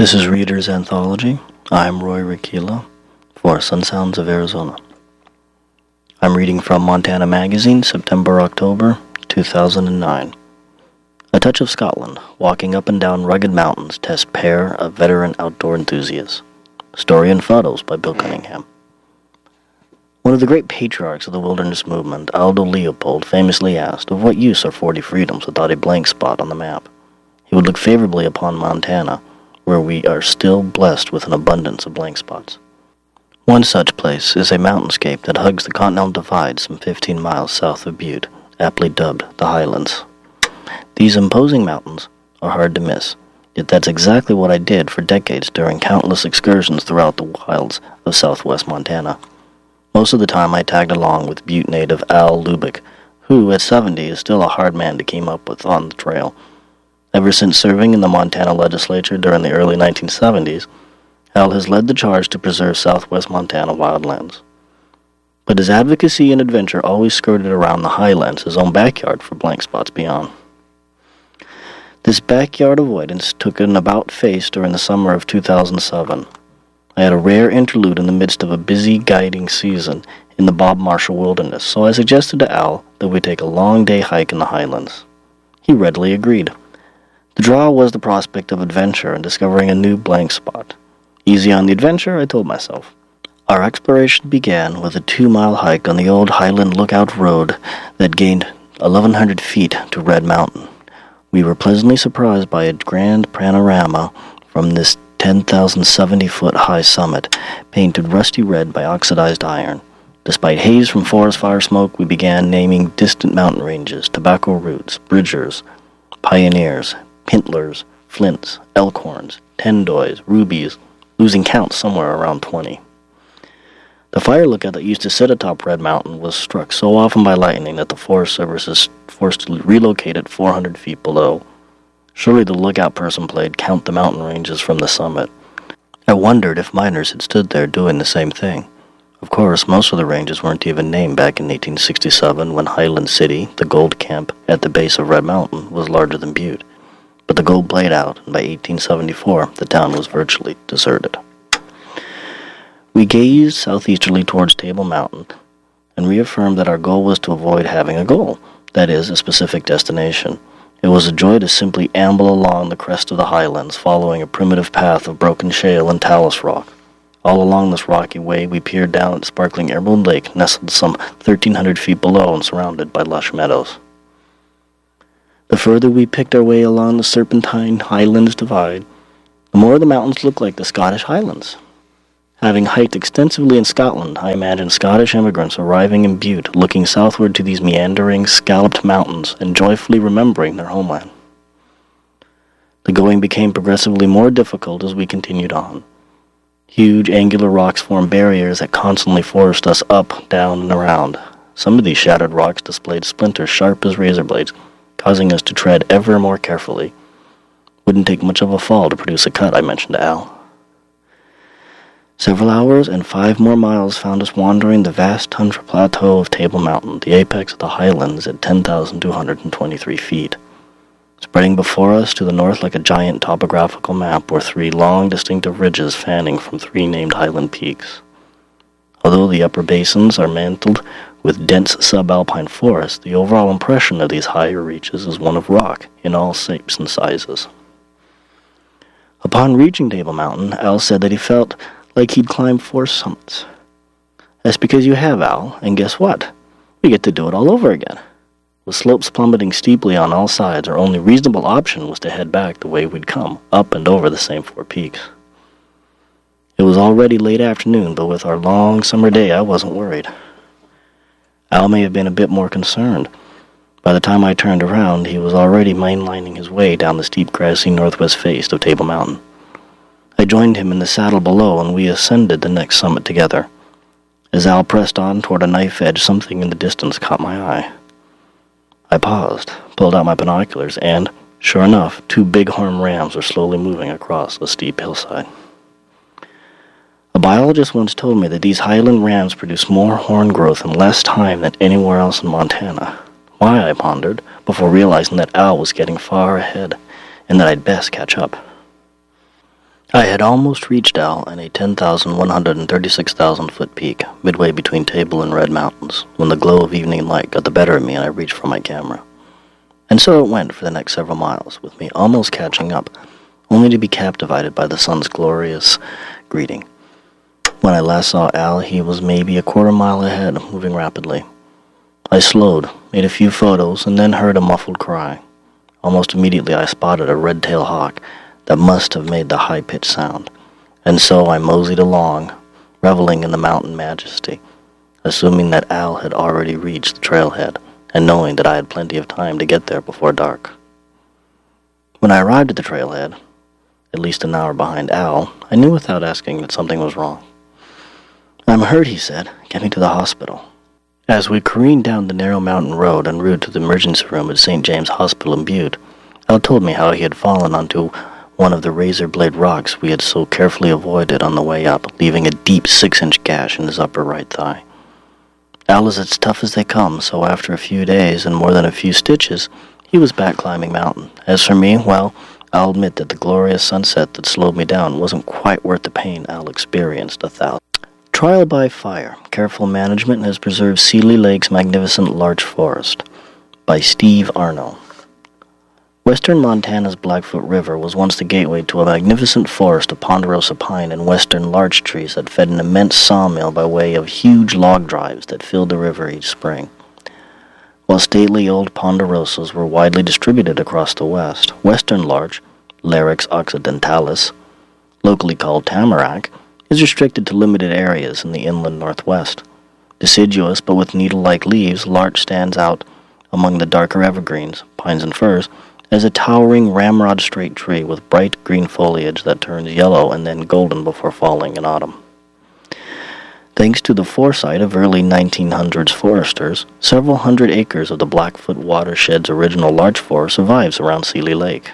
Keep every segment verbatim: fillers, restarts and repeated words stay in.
This is Reader's Anthology. I'm Roy Rikila for Sun Sounds of Arizona. I'm reading from Montana Magazine, September-October two thousand nine. A Touch of Scotland, walking up and down rugged mountains, test pair of veteran outdoor enthusiasts. Story and photos by Bill Cunningham. One of the great patriarchs of the wilderness movement, Aldo Leopold, famously asked, of what use are forty freedoms without a blank spot on the map? He would look favorably upon Montana, where we are still blessed with an abundance of blank spots. One such place is a mountainscape that hugs the Continental Divide some fifteen miles south of Butte, aptly dubbed the Highlands. These imposing mountains are hard to miss, yet that's exactly what I did for decades during countless excursions throughout the wilds of southwest Montana. Most of the time I tagged along with Butte native Al Lubick, who at seventy is still a hard man to keep up with on the trail. Ever since serving in the Montana legislature during the early nineteen seventies, Al has led the charge to preserve southwest Montana wildlands. But his advocacy and adventure always skirted around the highlands, his own backyard, for blank spots beyond. This backyard avoidance took an about-face during the summer of two thousand seven. I had a rare interlude in the midst of a busy guiding season in the Bob Marshall Wilderness, so I suggested to Al that we take a long-day hike in the highlands. He readily agreed. The draw was the prospect of adventure and discovering a new blank spot. Easy on the adventure, I told myself. Our exploration began with a two-mile hike on the old Highland Lookout Road that gained eleven hundred feet to Red Mountain. We were pleasantly surprised by a grand panorama from this ten thousand seventy foot high summit, painted rusty red by oxidized iron. Despite haze from forest fire smoke, we began naming distant mountain ranges, Tobacco Roots, Bridgers, Pioneers, Pintlers, Flints, Elkhorns, Tendoys, Rubies, losing count somewhere around twenty. The fire lookout that used to sit atop Red Mountain was struck so often by lightning that the Forest Service is forced to relocate it four hundred feet below. Surely the lookout person played Count the Mountain Ranges from the summit. I wondered if miners had stood there doing the same thing. Of course, most of the ranges weren't even named back in eighteen sixty-seven when Highland City, the gold camp at the base of Red Mountain, was larger than Butte. But the gold played out, and by eighteen seventy-four, the town was virtually deserted. We gazed southeasterly towards Table Mountain and reaffirmed that our goal was to avoid having a goal, that is, a specific destination. It was a joy to simply amble along the crest of the highlands, following a primitive path of broken shale and talus rock. All along this rocky way, we peered down at sparkling Emerald Lake, nestled some thirteen hundred feet below and surrounded by lush meadows. The further we picked our way along the serpentine Highlands Divide, the more the mountains looked like the Scottish Highlands. Having hiked extensively in Scotland, I imagined Scottish immigrants arriving in Butte, looking southward to these meandering, scalloped mountains, and joyfully remembering their homeland. The going became progressively more difficult as we continued on. Huge angular rocks formed barriers that constantly forced us up, down, and around. Some of these shattered rocks displayed splinters sharp as razor blades, causing us to tread ever more carefully. Wouldn't take much of a fall to produce a cut, I mentioned to Al. Several hours and five more miles found us wandering the vast tundra plateau of Table Mountain, the apex of the highlands at ten thousand two hundred twenty-three feet. Spreading before us to the north like a giant topographical map were three long, distinctive ridges fanning from three named highland peaks. Although the upper basins are mantled with dense subalpine forest, the overall impression of these higher reaches is one of rock in all shapes and sizes. Upon reaching Table Mountain, Al said that he felt like he'd climbed four summits. That's because you have, Al, and guess what? We get to do it all over again. With slopes plummeting steeply on all sides, our only reasonable option was to head back the way we'd come, up and over the same four peaks. It was already late afternoon, but with our long summer day, I wasn't worried. Al may have been a bit more concerned. By the time I turned around, he was already mainlining his way down the steep, grassy northwest face of Table Mountain. I joined him in the saddle below, and we ascended the next summit together. As Al pressed on toward a knife edge, something in the distance caught my eye. I paused, pulled out my binoculars, and, sure enough, two bighorn rams were slowly moving across a steep hillside. A biologist once told me that these highland rams produce more horn growth in less time than anywhere else in Montana. Why, I pondered, before realizing that Al was getting far ahead, and that I'd best catch up. I had almost reached Owl and a ten thousand one hundred thirty-six thousand foot peak, midway between Table and Red Mountains, when the glow of evening light got the better of me and I reached for my camera. And so it went for the next several miles, with me almost catching up, only to be captivated by the sun's glorious greeting. When I last saw Al, he was maybe a quarter mile ahead, moving rapidly. I slowed, made a few photos, and then heard a muffled cry. Almost immediately I spotted a red-tailed hawk that must have made the high-pitched sound, and so I moseyed along, reveling in the mountain majesty, assuming that Al had already reached the trailhead, and knowing that I had plenty of time to get there before dark. When I arrived at the trailhead, at least an hour behind Al, I knew without asking that something was wrong. "I'm hurt," he said. "Get me to the hospital." As we careened down the narrow mountain road en route to the emergency room at Saint James Hospital in Butte, Al told me how he had fallen onto one of the razor-blade rocks we had so carefully avoided on the way up, leaving a deep six-inch gash in his upper right thigh. Al is as tough as they come, so after a few days and more than a few stitches, he was back climbing mountain. As for me, well, I'll admit that the glorious sunset that slowed me down wasn't quite worth the pain Al experienced a thousand. Trial by fire. Careful management has preserved Seeley Lake's magnificent larch forest, by Steve Arno. Western Montana's Blackfoot River was once the gateway to a magnificent forest of ponderosa pine and western larch trees that fed an immense sawmill by way of huge log drives that filled the river each spring. While stately old ponderosas were widely distributed across the west, western larch, Larix occidentalis, locally called tamarack, is restricted to limited areas in the inland northwest. Deciduous but with needle-like leaves, larch stands out among the darker evergreens, pines and firs, as a towering ramrod-straight tree with bright green foliage that turns yellow and then golden before falling in autumn. Thanks to the foresight of early nineteen hundreds foresters, several hundred acres of the Blackfoot watershed's original larch forest survives around Seeley Lake.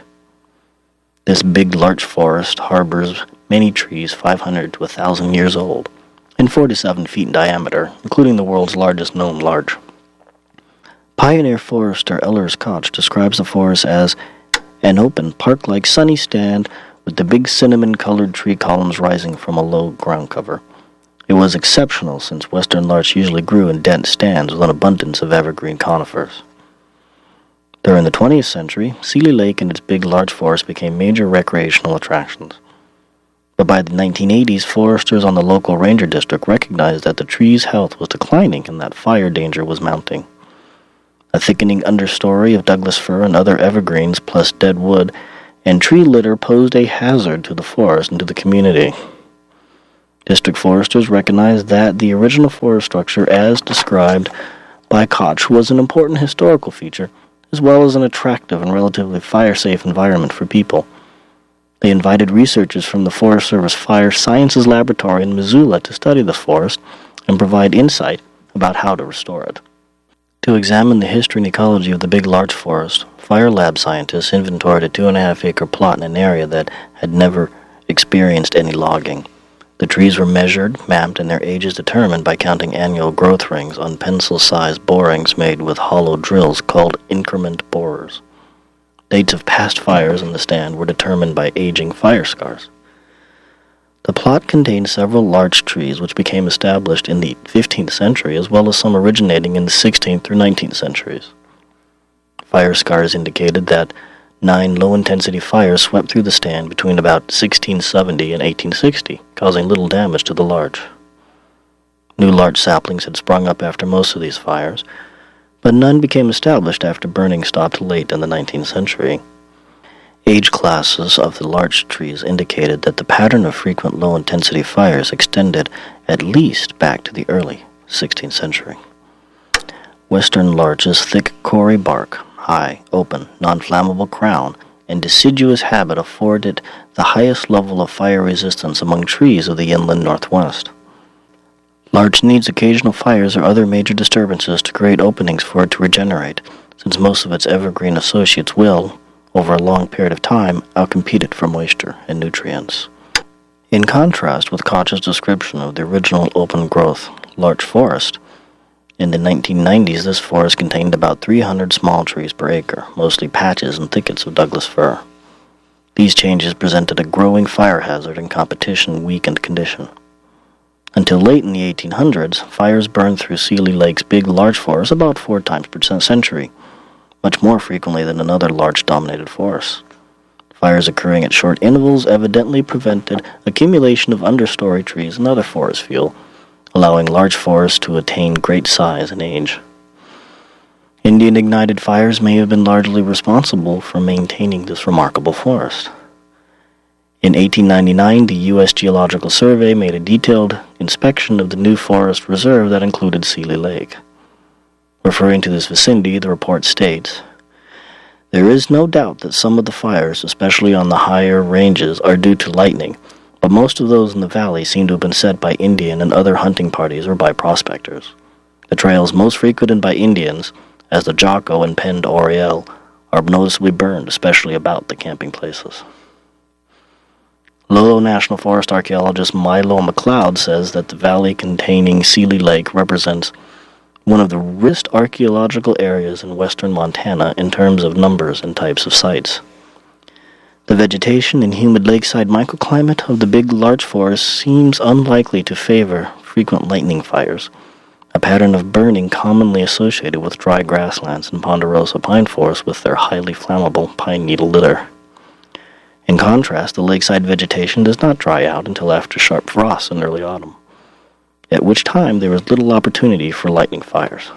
This big larch forest harbors many trees five hundred to one thousand years old, and forty-seven feet in diameter, including the world's largest known larch. Pioneer forester Ellers Koch describes the forest as an open, park-like sunny stand with the big cinnamon-colored tree columns rising from a low ground cover. It was exceptional since western larch usually grew in dense stands with an abundance of evergreen conifers. During the twentieth century, Seeley Lake and its big larch forest became major recreational attractions. But by the nineteen eighties, foresters on the local ranger district recognized that the tree's health was declining and that fire danger was mounting. A thickening understory of Douglas fir and other evergreens plus dead wood and tree litter posed a hazard to the forest and to the community. District foresters recognized that the original forest structure as described by Koch was an important historical feature, as well as an attractive and relatively fire-safe environment for people. They invited researchers from the Forest Service Fire Sciences Laboratory in Missoula to study the forest and provide insight about how to restore it. To examine the history and ecology of the big larch forest, Fire Lab scientists inventoried a two and a half acre plot in an area that had never experienced any logging. The trees were measured, mapped, and their ages determined by counting annual growth rings on pencil-sized borings made with hollow drills called increment borers. Dates of past fires in the stand were determined by aging fire scars. The plot contained several large trees which became established in the fifteenth century, as well as some originating in the sixteenth through nineteenth centuries. Fire scars indicated that nine low-intensity fires swept through the stand between about sixteen seventy and eighteen sixty, causing little damage to the larch. New larch saplings had sprung up after most of these fires, but none became established after burning stopped late in the nineteenth century. Age classes of the larch trees indicated that the pattern of frequent low-intensity fires extended at least back to the early sixteenth century. Western larch's thick, cory bark, high, open, non-flammable crown, and deciduous habit afford it the highest level of fire resistance among trees of the inland northwest. Larch needs occasional fires or other major disturbances to create openings for it to regenerate, since most of its evergreen associates will, over a long period of time, outcompete it for moisture and nutrients. In contrast with Koch's description of the original open-growth larch forest, in the nineteen nineties this forest contained about three hundred small trees per acre, mostly patches and thickets of Douglas fir. These changes presented a growing fire hazard and competition weakened condition. Until late in the eighteen hundreds, fires burned through Seeley Lake's big large forest about four times per century, much more frequently than in other large dominated forests. Fires occurring at short intervals evidently prevented accumulation of understory trees and other forest fuel, allowing large forests to attain great size and age. Indian-ignited fires may have been largely responsible for maintaining this remarkable forest. In eighteen ninety-nine, the U S Geological Survey made a detailed inspection of the new forest reserve that included Seeley Lake. Referring to this vicinity, the report states, "There is no doubt that some of the fires, especially on the higher ranges, are due to lightning, but most of those in the valley seem to have been set by Indian and other hunting parties or by prospectors. The trails most frequented by Indians, as the Jocko and Pend Oriel, are noticeably burned, especially about the camping places." Lolo National Forest archaeologist Milo McLeod says that the valley containing Seeley Lake represents one of the richest archaeological areas in western Montana in terms of numbers and types of sites. The vegetation and humid lakeside microclimate of the big larch forest seems unlikely to favor frequent lightning fires, a pattern of burning commonly associated with dry grasslands and ponderosa pine forests with their highly flammable pine needle litter. In contrast, the lakeside vegetation does not dry out until after sharp frosts in early autumn, at which time there is little opportunity for lightning fires.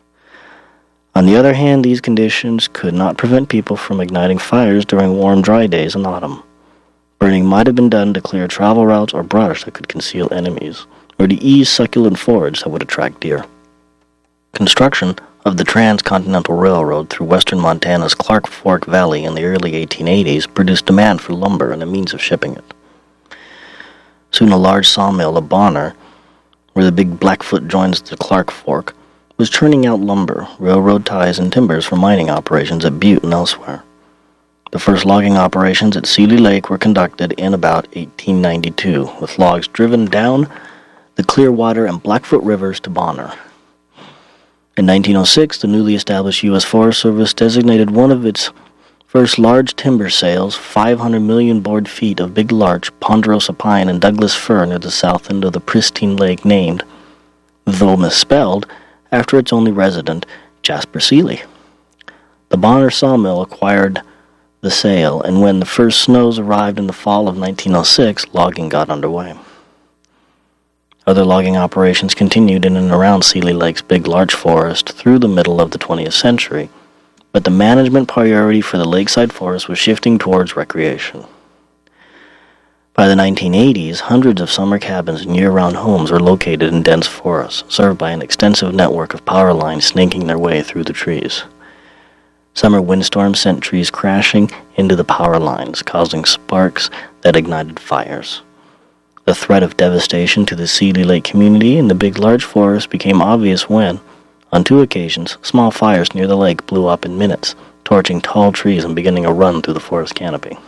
On the other hand, these conditions could not prevent people from igniting fires during warm, dry days in autumn. Burning might have been done to clear travel routes or brush that could conceal enemies, or to ease succulent forage that would attract deer. Construction of the Transcontinental Railroad through western Montana's Clark Fork Valley in the early eighteen eighties produced demand for lumber and a means of shipping it. Soon a large sawmill at Bonner, where the Big Blackfoot joins the Clark Fork, was churning out lumber, railroad ties, and timbers for mining operations at Butte and elsewhere. The first logging operations at Seeley Lake were conducted in about eighteen ninety-two, with logs driven down the Clearwater and Blackfoot rivers to Bonner. In nineteen oh six, the newly established U S Forest Service designated one of its first large timber sales, five hundred million board feet of big larch, ponderosa pine, and Douglas fir near the south end of the pristine lake named, though misspelled, after its only resident, Jasper Seeley. The Bonner sawmill acquired the sale, and when the first snows arrived in the fall of nineteen oh six, logging got underway. Other logging operations continued in and around Seeley Lake's big larch forest through the middle of the twentieth century, but the management priority for the lakeside forest was shifting towards recreation. By the nineteen eighties, hundreds of summer cabins and year-round homes were located in dense forests, served by an extensive network of power lines snaking their way through the trees. Summer windstorms sent trees crashing into the power lines, causing sparks that ignited fires. The threat of devastation to the Seeley Lake community and the big larch forest became obvious when, on two occasions, small fires near the lake blew up in minutes, torching tall trees and beginning a run through the forest canopy.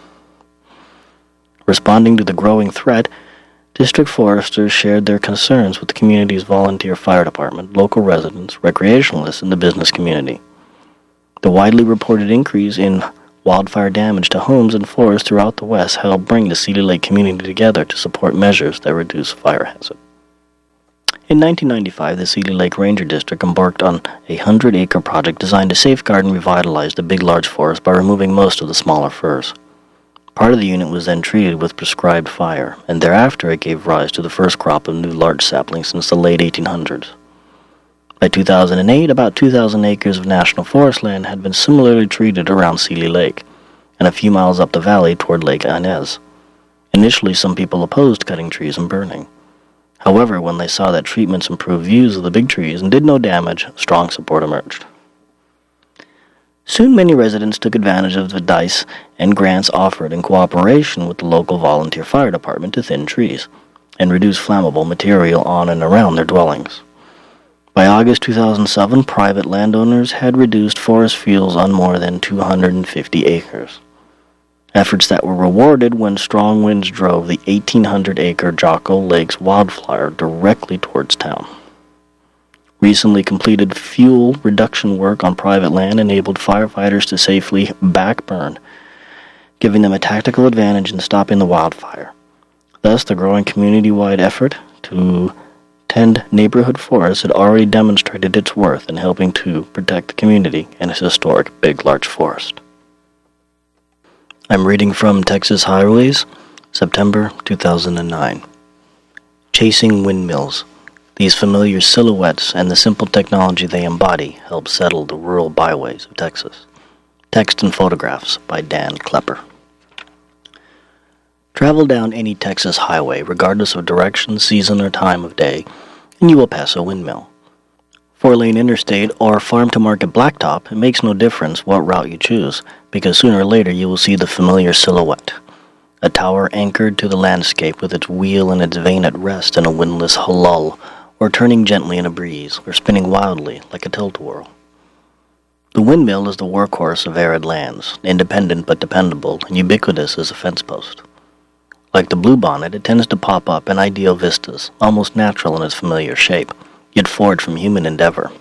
Responding to the growing threat, district foresters shared their concerns with the community's volunteer fire department, local residents, recreationalists, and the business community. The widely reported increase in wildfire damage to homes and forests throughout the West helped bring the Seeley Lake community together to support measures that reduce fire hazard. In nineteen ninety-five, the Seeley Lake Ranger District embarked on a hundred-acre project designed to safeguard and revitalize the big large forest by removing most of the smaller firs. Part of the unit was then treated with prescribed fire, and thereafter it gave rise to the first crop of new larch saplings since the late eighteen hundreds. By two thousand eight, about two thousand acres of national forest land had been similarly treated around Seeley Lake, and a few miles up the valley toward Lake Inez. Initially, some people opposed cutting trees and burning. However, when they saw that treatments improved views of the big trees and did no damage, strong support emerged. Soon many residents took advantage of the D I C E and grants offered in cooperation with the local volunteer fire department to thin trees and reduce flammable material on and around their dwellings. By August two thousand seven, private landowners had reduced forest fuels on more than two hundred fifty acres. Efforts that were rewarded when strong winds drove the eighteen hundred acre Jocko Lakes wildfire directly towards town. Recently completed fuel reduction work on private land enabled firefighters to safely backburn giving them a tactical advantage in stopping the wildfire. Thus, the growing community-wide effort to tend neighborhood forests had already demonstrated its worth in helping to protect the community and its historic Big Larch Forest. I'm reading from Texas Highways, September two thousand nine. Chasing Windmills. These familiar silhouettes and the simple technology they embody help settle the rural byways of Texas. Text and photographs by Dan Klepper. Travel down any Texas highway, regardless of direction, season, or time of day, and you will pass a windmill. Four-lane interstate or farm-to-market blacktop, it makes no difference what route you choose, because sooner or later you will see the familiar silhouette. A tower anchored to the landscape with its wheel and its vane at rest in a windless lull, or turning gently in a breeze, or spinning wildly like a tilt-a-whirl. The windmill is the workhorse of arid lands, independent but dependable, and ubiquitous as a fence post. Like the bluebonnet, it tends to pop up in ideal vistas, almost natural in its familiar shape, yet forged from human endeavor.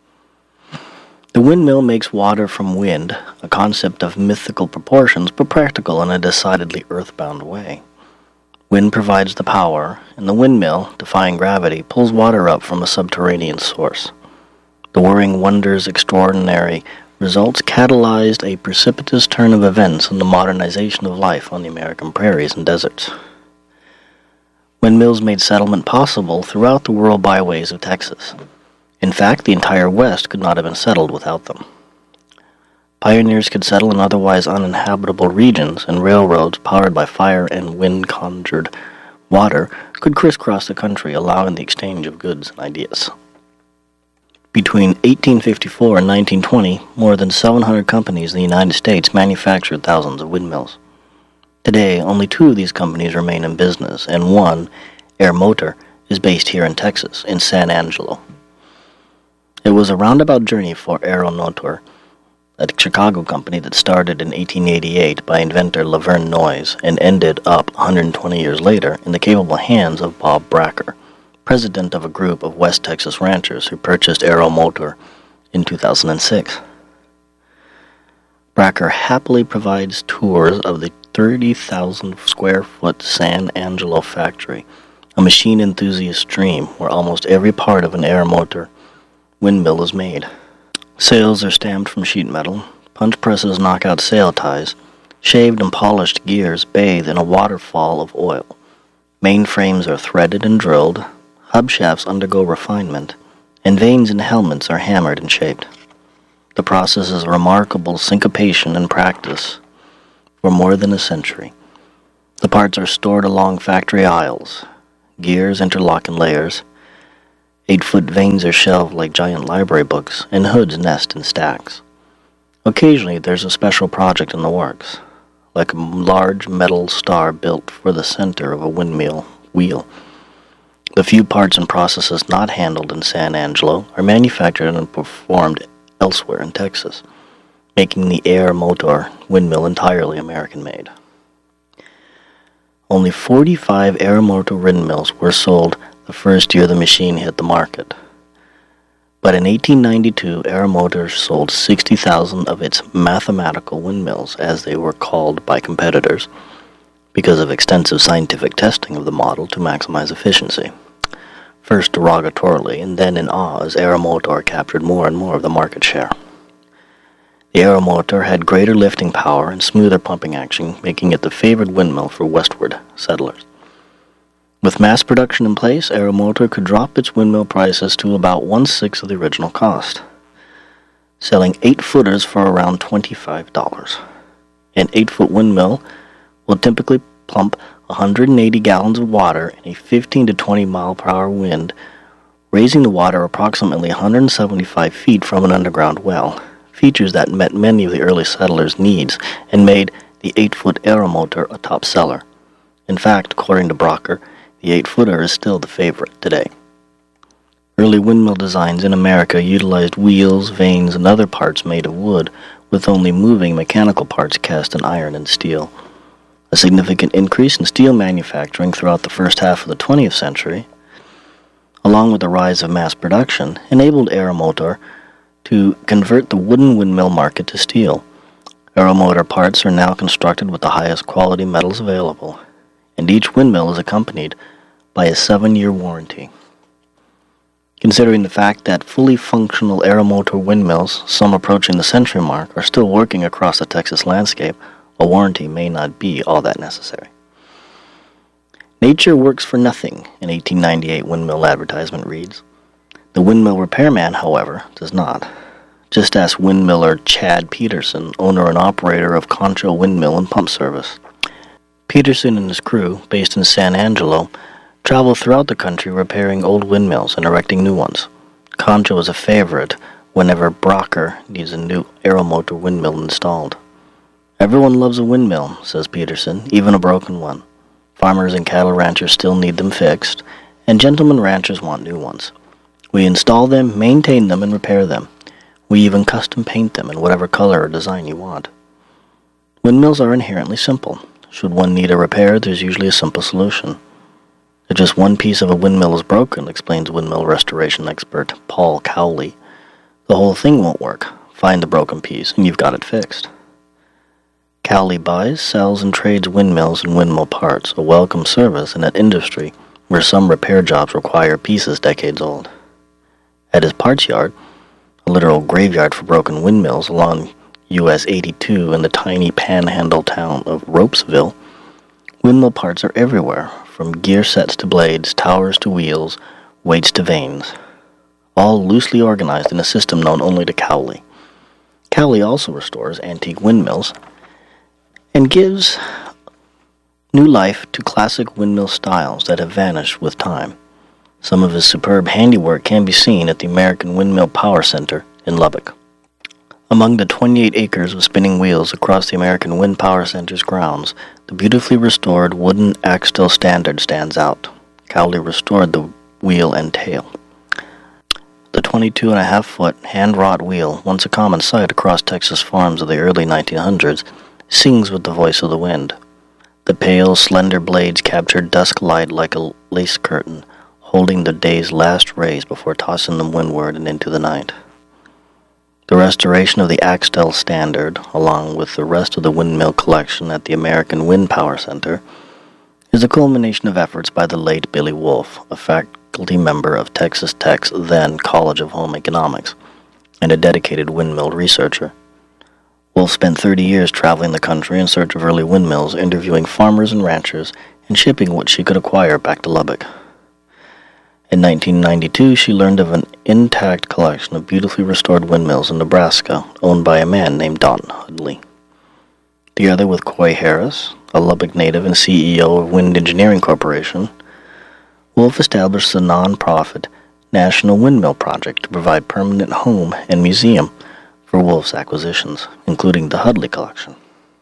The windmill makes water from wind, a concept of mythical proportions, but practical in a decidedly earthbound way. Wind provides the power, and the windmill, defying gravity, pulls water up from a subterranean source. The whirring wonders extraordinary results catalyzed a precipitous turn of events in the modernization of life on the American prairies and deserts. Windmills made settlement possible throughout the rural byways of Texas. In fact, the entire West could not have been settled without them. Pioneers could settle in otherwise uninhabitable regions, and railroads powered by fire and wind-conjured water could crisscross the country, allowing the exchange of goods and ideas. Between eighteen fifty-four and nineteen twenty, more than seven hundred companies in the United States manufactured thousands of windmills. Today, only two of these companies remain in business, and one, Air Motor, is based here in Texas, in San Angelo. It was a roundabout journey for Aeromotor, a Chicago company that started in eighteen eighty-eight by inventor Laverne Noyes and ended up one hundred twenty years later in the capable hands of Bob Bracker, president of a group of West Texas ranchers who purchased Aeromotor in two thousand six. Bracker happily provides tours of the thirty thousand square foot San Angelo factory, a machine enthusiast dream where almost every part of an Aeromotor windmill is made. Sails are stamped from sheet metal, punch presses knock out sail ties, shaved and polished gears bathe in a waterfall of oil. Main frames are threaded and drilled, hub shafts undergo refinement, and vanes and helmets are hammered and shaped. The process is a remarkable syncopation and practice for more than a century. The parts are stored along factory aisles. Gears interlock in layers. Eight-foot vanes are shelved like giant library books, and hoods nest in stacks. Occasionally, there's a special project in the works, like a large metal star built for the center of a windmill wheel. The few parts and processes not handled in San Angelo are manufactured and performed elsewhere in Texas, making the Aeromotor windmill entirely American-made. Only forty-five Aeromotor windmills were sold the first year the machine hit the market. But in eighteen ninety-two, Aeromotor sold sixty thousand of its mathematical windmills, as they were called by competitors, because of extensive scientific testing of the model to maximize efficiency. First derogatorily, and then in awe as Aeromotor captured more and more of the market share. The Aeromotor had greater lifting power and smoother pumping action, making it the favored windmill for westward settlers. With mass production in place, Aeromotor could drop its windmill prices to about one-sixth of the original cost, selling eight-footers for around twenty-five dollars. An eight-foot windmill will typically pump one hundred eighty gallons of water in a fifteen to twenty mile per hour wind, raising the water approximately one hundred seventy-five feet from an underground well, features that met many of the early settlers' needs and made the eight-foot Aeromotor a top seller. In fact, according to Bracker, the eight-footer is still the favorite today. Early windmill designs in America utilized wheels, vanes, and other parts made of wood, with only moving mechanical parts cast in iron and steel. A significant increase in steel manufacturing throughout the first half of the twentieth century, along with the rise of mass production, enabled Aeromotor to convert the wooden windmill market to steel. Aeromotor parts are now constructed with the highest quality metals available, and each windmill is accompanied by a seven-year warranty. Considering the fact that fully functional aeromotor windmills, some approaching the century mark, are still working across the Texas landscape, a warranty may not be all that necessary. Nature works for nothing, an eighteen ninety-eight windmill advertisement reads. The windmill repairman, however, does not. Just ask windmiller Chad Peterson, owner and operator of Concho Windmill and Pump Service. Peterson and his crew, based in San Angelo, travel throughout the country repairing old windmills and erecting new ones. Concho is a favorite whenever Brocker needs a new aeromotor windmill installed. Everyone loves a windmill, says Peterson, even a broken one. Farmers and cattle ranchers still need them fixed, and gentlemen ranchers want new ones. We install them, maintain them, and repair them. We even custom paint them in whatever color or design you want. Windmills are inherently simple. Should one need a repair, there's usually a simple solution. If just one piece of a windmill is broken, explains windmill restoration expert Paul Cowley, the whole thing won't work. Find the broken piece, and you've got it fixed. Cowley buys, sells, and trades windmills and windmill parts, a welcome service in an industry where some repair jobs require pieces decades old. At his parts yard, a literal graveyard for broken windmills along U S eighty-two in the tiny panhandle town of Ropesville, windmill parts are everywhere, from gear sets to blades, towers to wheels, weights to vanes, all loosely organized in a system known only to Cowley. Cowley also restores antique windmills and gives new life to classic windmill styles that have vanished with time. Some of his superb handiwork can be seen at the American Windmill Power Center in Lubbock. Among the twenty-eight acres of spinning wheels across the American Wind Power Center's grounds, the beautifully restored wooden Axtell Standard stands out. Cowley restored the wheel and tail. The twenty-two and a half foot hand-wrought wheel, once a common sight across Texas farms of the early nineteen hundreds, sings with the voice of the wind. The pale, slender blades capture dusk light like a lace curtain, holding the day's last rays before tossing them windward and into the night. The restoration of the Axtell Standard, along with the rest of the windmill collection at the American Wind Power Center, is a culmination of efforts by the late Billy Wolfe, a faculty member of Texas Tech's then College of Home Economics, and a dedicated windmill researcher. Wolfe spent thirty years traveling the country in search of early windmills, interviewing farmers and ranchers, and shipping what she could acquire back to Lubbock. In nineteen ninety-two, she learned of an intact collection of beautifully restored windmills in Nebraska, owned by a man named Don Hudley. Together with Coy Harris, a Lubbock native and C E O of Wind Engineering Corporation, Wolfe established the non-profit National Windmill Project to provide permanent home and museum for Wolfe's acquisitions, including the Hudley collection.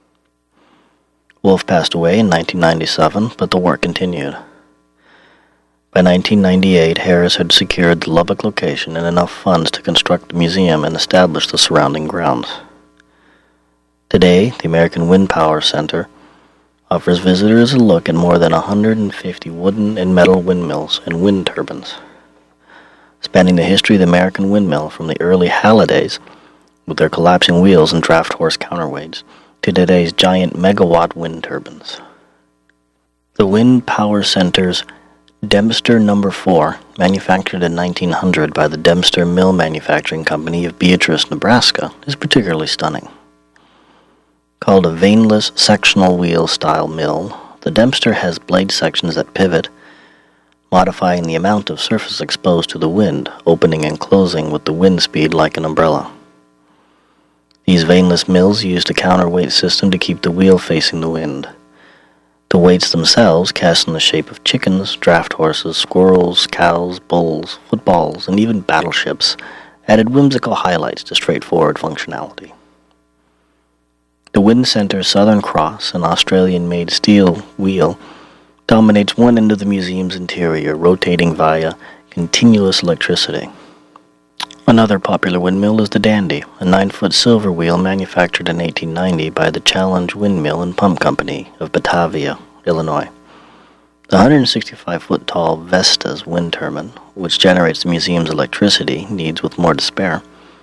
Wolfe passed away in nineteen ninety-seven, but the work continued. By nineteen ninety-eight, Harris had secured the Lubbock location and enough funds to construct the museum and establish the surrounding grounds. Today, the American Wind Power Center offers visitors a look at more than one hundred fifty wooden and metal windmills and wind turbines, spanning the history of the American windmill from the early Hallidays, with their collapsing wheels and draft horse counterweights, to today's giant megawatt wind turbines. The Wind Power Center's Dempster Number four, manufactured in nineteen hundred by the Dempster Mill Manufacturing Company of Beatrice, Nebraska, is particularly stunning. Called a vaneless sectional wheel style mill, the Dempster has blade sections that pivot, modifying the amount of surface exposed to the wind, opening and closing with the wind speed like an umbrella. These vaneless mills used a counterweight system to keep the wheel facing the wind. The weights themselves, cast in the shape of chickens, draft horses, squirrels, cows, bulls, footballs, and even battleships, added whimsical highlights to straightforward functionality. The Wind Center's Southern Cross, an Australian-made steel wheel, dominates one end of the museum's interior, rotating via continuous electricity. Another popular windmill is the Dandy, a nine-foot silver wheel manufactured in eighteen ninety by the Challenge Windmill and Pump Company of Batavia, Illinois. The one hundred sixty-five foot tall Vestas wind turbine, which generates the museum's electricity needs with more to spare,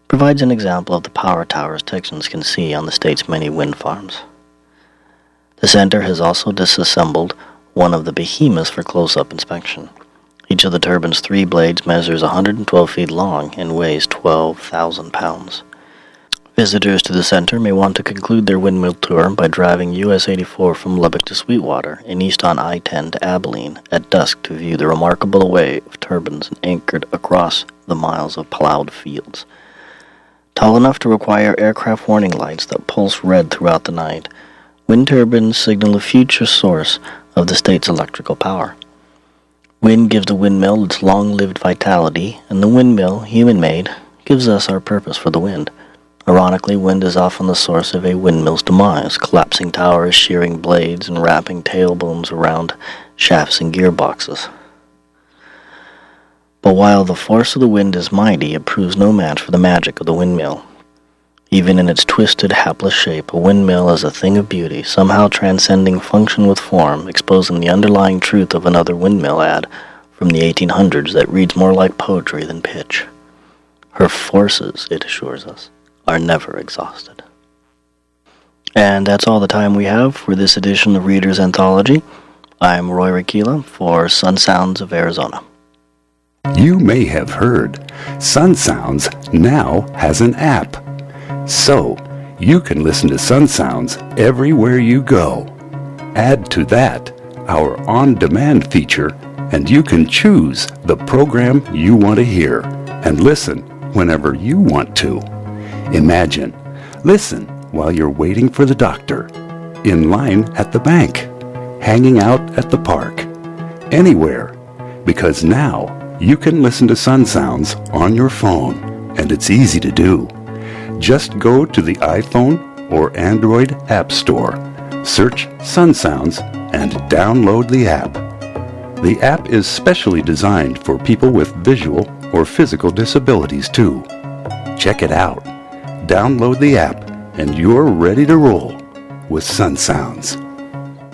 provides an example of the power towers Texans can see on the state's many wind farms. The center has also disassembled one of the behemoths for close-up inspection. Each of the turbine's three blades measures one hundred twelve feet long and weighs twelve thousand pounds. Visitors to the center may want to conclude their windmill tour by driving U S eighty-four from Lubbock to Sweetwater and east on I ten to Abilene at dusk to view the remarkable array of turbines anchored across the miles of plowed fields. Tall enough to require aircraft warning lights that pulse red throughout the night, wind turbines signal a future source of the state's electrical power. Wind gives the windmill its long-lived vitality, and the windmill, human-made, gives us our purpose for the wind. Ironically, wind is often the source of a windmill's demise, collapsing towers, shearing blades, and wrapping tailbooms around shafts and gearboxes. But while the force of the wind is mighty, it proves no match for the magic of the windmill. Even in its twisted, hapless shape, a windmill is a thing of beauty, somehow transcending function with form, exposing the underlying truth of another windmill ad from the eighteen hundreds that reads more like poetry than pitch. Her forces, it assures us, are never exhausted. And that's all the time we have for this edition of Reader's Anthology. I'm Roy Rakila for Sun Sounds of Arizona. You may have heard Sun Sounds now has an app. So, you can listen to Sun Sounds everywhere you go. Add to that our on-demand feature, and you can choose the program you want to hear and listen whenever you want to. Imagine, listen while you're waiting for the doctor, in line at the bank, hanging out at the park, anywhere, because now you can listen to Sun Sounds on your phone, and it's easy to do. Just go to the iPhone or Android App Store, search Sun Sounds, and download the app. The app is specially designed for people with visual or physical disabilities too. Check it out. Download the app, and you're ready to roll with Sun Sounds.